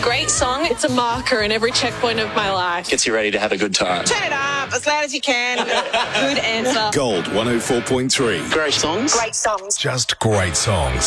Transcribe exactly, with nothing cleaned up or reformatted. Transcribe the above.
great song. It's a marker in every checkpoint of my life. Gets you ready to have a good time. Turn it up as loud as you can. Good answer. Gold one oh four point three. Great songs. Great songs. Just great songs.